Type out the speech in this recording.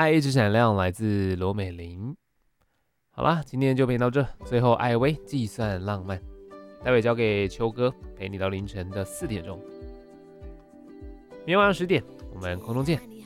爱一直闪亮来自罗美玲。好啦，今天就陪到这。最后，艾薇计算浪漫，待会交给秋哥，陪你到凌晨的4点钟。明天晚上10点，我们空中见。